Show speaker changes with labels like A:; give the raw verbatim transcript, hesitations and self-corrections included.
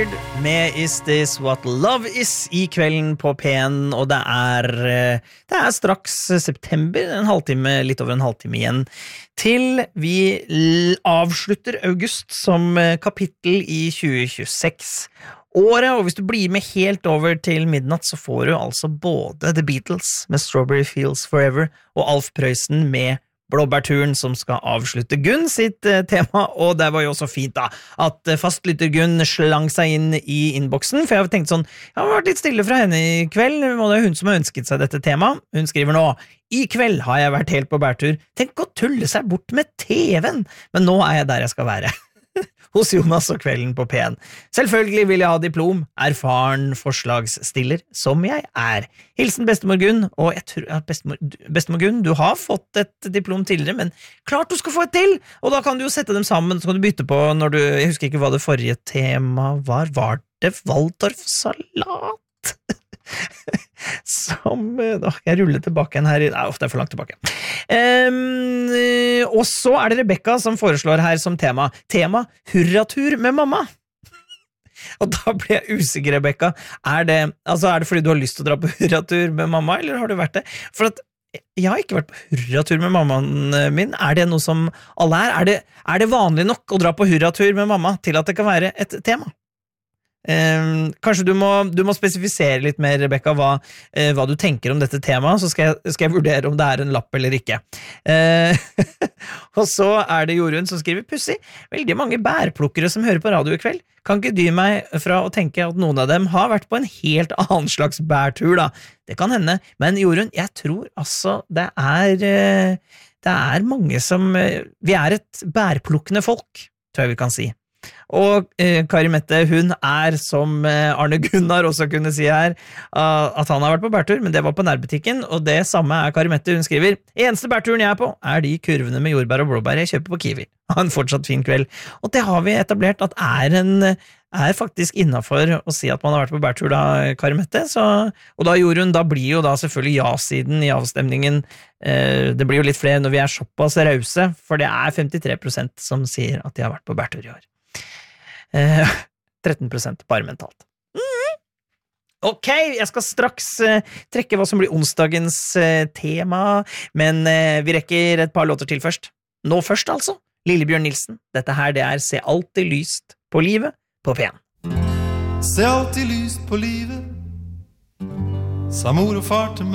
A: Med Is This What Love Is I kvelden på P N, og det er, det er straks september, en halvtime, litt over en halvtime igjen, til vi avslutter august som kapittel i tjue tjueseks året, og hvis du blir med helt over til midnatt, så får du altså både The Beatles med Strawberry Fields Forever, og Alf Prøysen med Blåbærturen som skal avslutte Gunn sitt eh, tema, og det var jo også fint da, at eh, fastlytter Gunn slang seg inn i innboksen, for jeg har tenkt sånn, jeg har vært litt stille fra henne i kveld, og det er hun som har ønsket seg dette temaet. Hun skriver nå, i kveld har jeg vært helt på bærtur, tenk å tulle seg bort med T V-en, men nå er jeg der jeg skal være. Hos Jonas og kvelden på P N. Selvfølgelig vil jeg ha diplom, erfaren forslagsstiller, som jeg er. Hilsen bestemor Gunn, og jeg tror at bestemor, bestemor Gunn, du har fått et diplom tidligere, men klart du skal få et til, og da kan du jo sette dem sammen, så kan du bytte på når du, jeg husker ikke hva det forrige tema var, var det Waldorfsalat? Som, da jeg ruller tilbake en her, nei, ofte er for langt tilbake. Um, og så er det Rebecca som foreslår her som tema, tema hurratur med mamma. Og da blir jeg usikker, Rebecca, er det, altså er det fordi du har lyst til å dra på hurratur med mamma, eller har du vært det? For at jeg har ikke vært på hurratur med mammaen min, er det noe som alle er? Er det, er det vanlig nok å dra på hurratur med mamma til at det kan være et tema? Um, kanskje du må, du må spesifisere litt mer, Rebecca, hva, uh, hva du tenker om dette temaet, så skal jeg, skal jeg vurdere om det er en lapp eller ikke. Uh, og så er det Jorunn som skriver, pussig, veldig mange bærplukkere som hører på radio i kveld, kan ikke dy meg fra å tenke at noen av dem har vært på en helt annen slags bærtur da. Det kan hende, men Jorunn, jeg tror altså det er, uh, det er mange som, uh, vi er et bærplukkende folk, tror jeg vi kan si. Og eh, Kari Mette, hun er som eh, Arne Gunnar også kunne si her, uh, at han har vært på bærtur, men det var på nærbutikken, og det samme er Kari Mette, hun skriver, eneste bærturen jeg er på, er de kurvene med jordbær og blåbær jeg kjøper på Kiwi. Ha en fortsatt fin kveld. Og det har vi etablert at er en er faktisk innenfor å si at man har vært på bærtur da, Kari Mette, så, og da gjorde hun, da blir jo da selvfølgelig ja-siden i avstemningen, eh, det blir jo litt flere når vi er såpass rause, for det er femtitre prosent som sier at de har vært på bærtur i år. Eh, tretten prosent bare mentalt. Mm. Ok, jeg skal straks eh, trekke hva som blir onsdagens eh, tema, men eh, vi rekker et par låter til først. Nå først altså, Lillebjørn Nilsen. Dette her det er Se alltid lyst på livet på P N.
B: Se alltid lyst på livet, sa mor og far til meg.